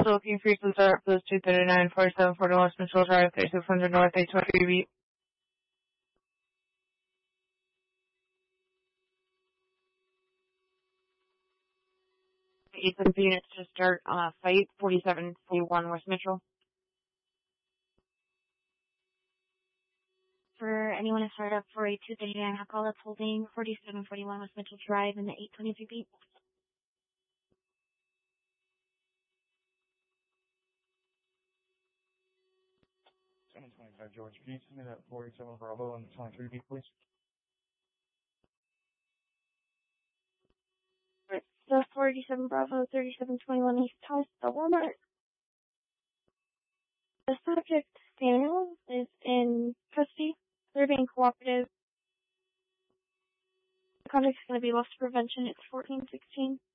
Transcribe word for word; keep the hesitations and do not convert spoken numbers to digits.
Still looking for you to start post two thirty-nine, forty-seven forty-one, Central Drive, thirty-six hundred North, eight twenty-three beat. eight seven units to start uh, fight, forty-seven forty-one West Mitchell. For anyone to start up for a two thirty-nine hot call, that's holding forty-seven forty-one West Mitchell Drive in the eight twenty-three beat. seven twenty-five George, can you send me that forty-seven Bravo and the twenty-three beat, please? The forty-seven Bravo, thirty-seven twenty-one East House, the Walmart. The subject, Daniel, is in custody. They're being cooperative. The convict's going to be loss prevention. It's fourteen sixteen.